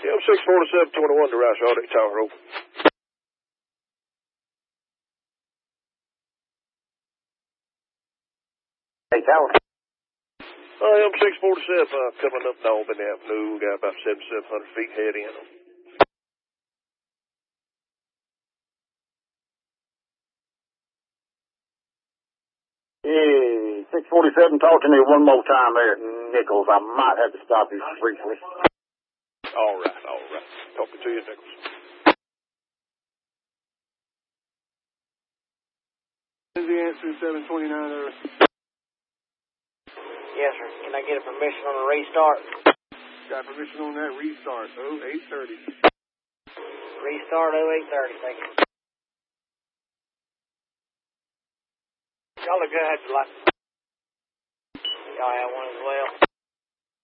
Yeah, I'm 64721 to Rice Audit Tower Road. Hey, Tower. I am 647 coming up Albany Avenue. Got about 7,700 feet head in. Yeah, 647, talk to me one more time there, Nichols. I might have to stop you briefly. All right. Talking to you, Nichols. Is the answer 729 there? Yes, sir. Can I get a permission on the restart? Got permission on that restart. 0830. Restart 0830, thank you. Y'all are good. Y'all have one as well.